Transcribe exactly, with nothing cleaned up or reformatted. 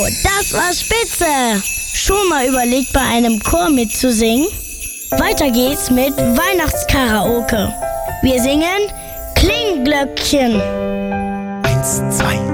Oh, das war spitze! Schon mal überlegt, bei einem Chor mitzusingen? Weiter geht's mit Weihnachtskaraoke. Wir singen Klingglöckchen. Eins, zwei,